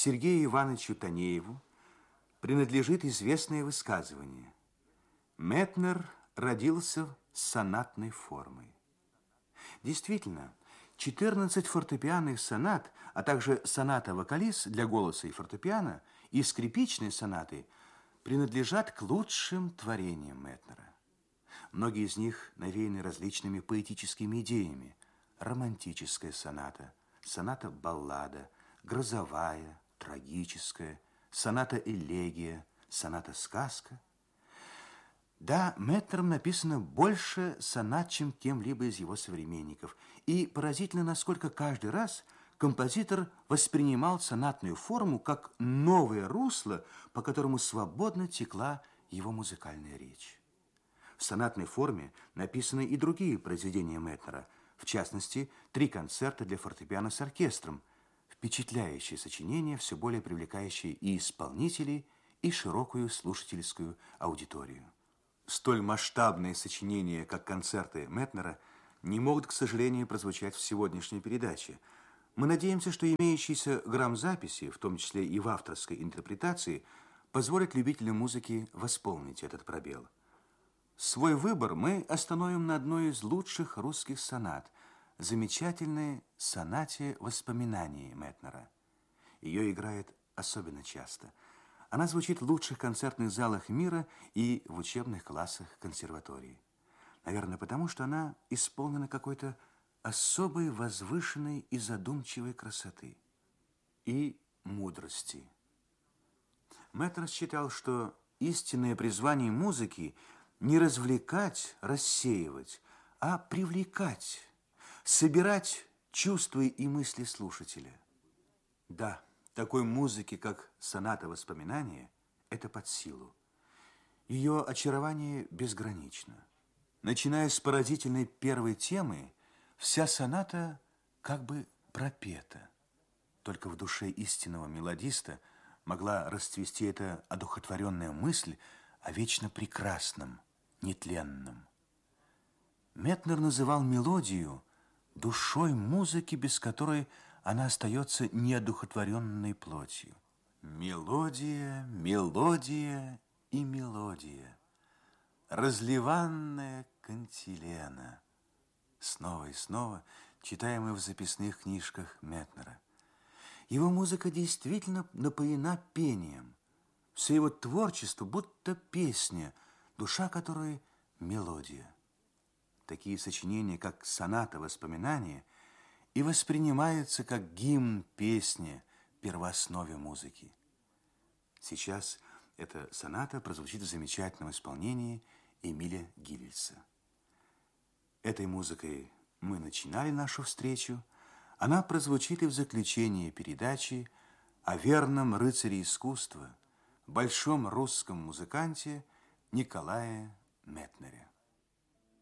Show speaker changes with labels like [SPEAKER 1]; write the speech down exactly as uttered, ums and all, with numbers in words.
[SPEAKER 1] Сергею Ивановичу Танееву принадлежит известное высказывание: Метнер родился с сонатной формой. Действительно, четырнадцать фортепианных сонат, а также соната вокалис для голоса и фортепиано и скрипичные сонаты принадлежат к лучшим творениям Метнера. Многие из них навеяны различными поэтическими идеями: романтическая соната, соната-баллада, грозовая, трагическая, соната-элегия, соната-сказка. Да, Метнером написано больше сонат, чем кем-либо из его современников. И поразительно, насколько каждый раз композитор воспринимал сонатную форму как новое русло, по которому свободно текла его музыкальная речь. В сонатной форме написаны и другие произведения Метнера, в частности, три концерта для фортепиано с оркестром, впечатляющее сочинение, все более привлекающее и исполнителей, и широкую слушательскую аудиторию. Столь масштабные сочинения, как концерты Метнера, не могут, к сожалению, прозвучать в сегодняшней передаче. Мы надеемся, что имеющиеся грамзаписи, в том числе и в авторской интерпретации, позволят любителям музыки восполнить этот пробел. Свой выбор мы остановим на одной из лучших русских сонат, замечательной сонате «Воспоминания» Метнера. Ее играет особенно часто. Она звучит в лучших концертных залах мира и в учебных классах консерватории. Наверное, потому что она исполнена какой-то особой, возвышенной и задумчивой красоты и мудрости. Метнер считал, что истинное призвание музыки не развлекать, рассеивать, а привлекать, собирать чувства и мысли слушателя. Да, такой музыки, как соната «Воспоминания», это под силу. Ее очарование безгранично. Начиная с поразительной первой темы, вся соната как бы пропета. Только в душе истинного мелодиста могла расцвести эта одухотворенная мысль о вечно прекрасном, нетленном. Метнер называл мелодию душой музыки, без которой она остается неодухотворенной плотью. Мелодия, мелодия и мелодия, разливанная кантилена. Снова и снова читаем мы в записных книжках Метнера. Его музыка действительно напоена пением. Все его творчество будто песня, душа которой мелодия. Такие сочинения, как соната «Воспоминания», и воспринимаются как гимн песни, первооснове музыки. Сейчас эта соната прозвучит в замечательном исполнении Эмиля Гивельса. Этой музыкой мы начинали нашу встречу. Она прозвучит и в заключении передачи о верном рыцаре искусства, большом русском музыканте Николае Метнере.